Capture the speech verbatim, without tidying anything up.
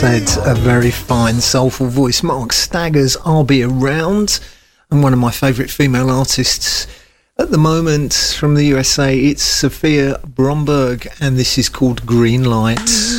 said, a very fine, soulful voice. Mark Staggers, I'll Be Around. And one of my favourite female artists at the moment from the U S A, it's Sophia Bromberg, and this is called Green Light.